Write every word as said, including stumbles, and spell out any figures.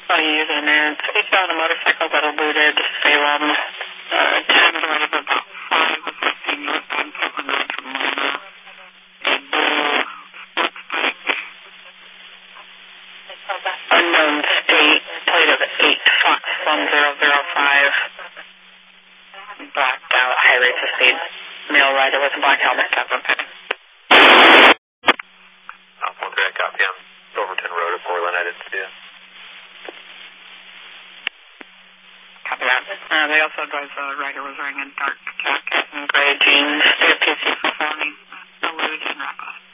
Oh, you use it in there. It's it's on a motorcycle that eluded Salem. Uh, ten drive about five or fifteen northbound Portland Road from Luna. A blue sports bike. Unknown state, plate of eight Fox one zero zero five. Blacked out, high rates of speed. Male rider with a black helmet, Captain. Alpha one three, copy. I'm Overton Road at Portland. I didn't see it. Copy that. Uh, they also advised the rider was wearing a dark jacket and gray jeans. They have P C for warning. No luge and reckless.